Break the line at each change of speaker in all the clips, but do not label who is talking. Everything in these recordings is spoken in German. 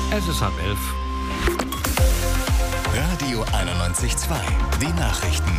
Es ist 10:30.
Radio 91.2, die Nachrichten.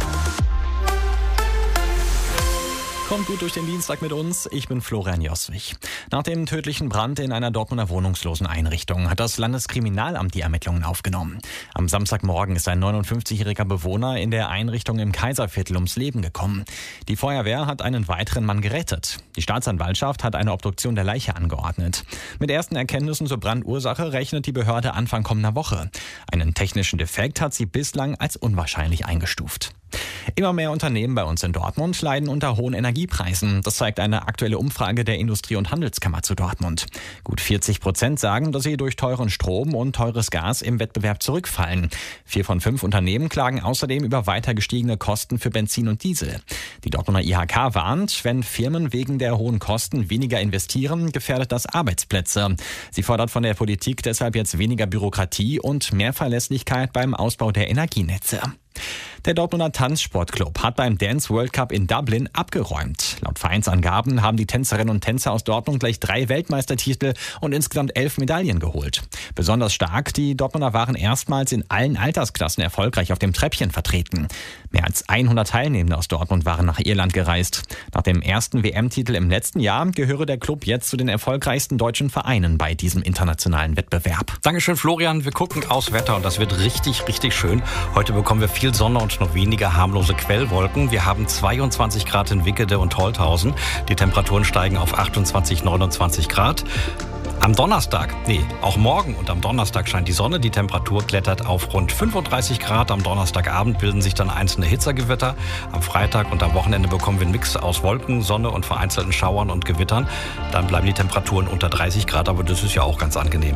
Kommt gut durch den Dienstag mit uns, ich bin Florian Joswig. Nach dem tödlichen Brand in einer Dortmunder Wohnungsloseneinrichtung hat das Landeskriminalamt die Ermittlungen aufgenommen. Am Samstagmorgen ist ein 59-jähriger Bewohner in der Einrichtung im Kaiserviertel ums Leben gekommen. Die Feuerwehr hat einen weiteren Mann gerettet. Die Staatsanwaltschaft hat eine Obduktion der Leiche angeordnet. Mit ersten Erkenntnissen zur Brandursache rechnet die Behörde Anfang kommender Woche. Einen technischen Defekt hat sie bislang als unwahrscheinlich eingestuft. Immer mehr Unternehmen bei uns in Dortmund leiden unter hohen Energiepreisen. Das zeigt eine aktuelle Umfrage der Industrie- und Handelskammer zu Dortmund. Gut 40% sagen, dass sie durch teuren Strom und teures Gas im Wettbewerb zurückfallen. 4 von 5 Unternehmen klagen außerdem über weiter gestiegene Kosten für Benzin und Diesel. Die Dortmunder IHK warnt, wenn Firmen wegen der hohen Kosten weniger investieren, gefährdet das Arbeitsplätze. Sie fordert von der Politik deshalb jetzt weniger Bürokratie und mehr Verlässlichkeit beim Ausbau der Energienetze. Der Dortmunder Tanzsportclub hat beim Dance World Cup in Dublin abgeräumt. Laut Vereinsangaben haben die Tänzerinnen und Tänzer aus Dortmund gleich 3 Weltmeistertitel und insgesamt 11 Medaillen geholt. Besonders stark, die Dortmunder waren erstmals in allen Altersklassen erfolgreich auf dem Treppchen vertreten. Mehr als 100 Teilnehmende aus Dortmund waren nach Irland gereist. Nach dem ersten WM-Titel im letzten Jahr gehöre der Club jetzt zu den erfolgreichsten deutschen Vereinen bei diesem internationalen Wettbewerb.
Dankeschön, Florian. Wir gucken aufs Wetter und das wird richtig, richtig schön. Heute bekommen wir viel Sonne und noch weniger harmlose Quellwolken. Wir haben 22 Grad in Wickede und Holthausen. Die Temperaturen steigen auf 28, 29 Grad. Am Donnerstag, auch morgen und am Donnerstag scheint die Sonne. Die Temperatur klettert auf rund 35 Grad. Am Donnerstagabend bilden sich dann einzelne Hitzegewitter. Am Freitag und am Wochenende bekommen wir einen Mix aus Wolken, Sonne und vereinzelten Schauern und Gewittern. Dann bleiben die Temperaturen unter 30 Grad, aber das ist ja auch ganz angenehm.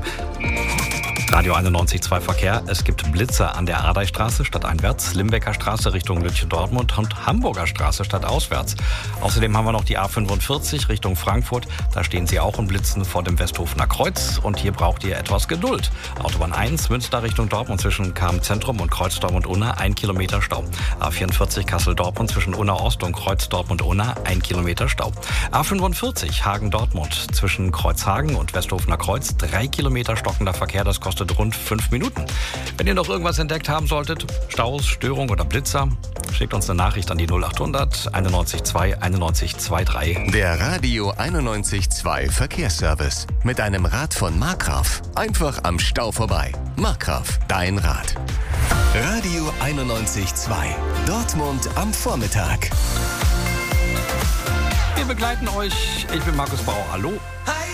Radio 91.2 Verkehr. Es gibt Blitzer an der Ardeistraße stadteinwärts, Limbecker Straße Richtung Lütchen-Dortmund und Hamburger Straße stadtauswärts. Außerdem haben wir noch die A45 Richtung Frankfurt. Da stehen sie auch in Blitzen vor dem Westhofener Kreuz und hier braucht ihr etwas Geduld. Autobahn 1 Münster Richtung Dortmund zwischen Cham-Zentrum und Kreuz Dortmund-Unna 1 Kilometer Stau. A44 Kassel-Dortmund zwischen Unna Ost und Kreuz Dortmund-Unna 1 Kilometer Stau. A45 Hagen-Dortmund zwischen Kreuzhagen und Westhofener Kreuz 3 Kilometer stockender Verkehr. Das kostet rund 5 Minuten. Wenn ihr noch irgendwas entdeckt haben solltet, Staus, Störung oder Blitzer, schickt uns eine Nachricht an die 0800 91 91 23.
Der Radio 91.2 Verkehrsservice. Mit einem Rad von Markgraf. Einfach am Stau vorbei. Markgraf, dein Rad. Radio 91.2. Dortmund am Vormittag.
Wir begleiten euch. Ich bin Markus Bauer. Hallo.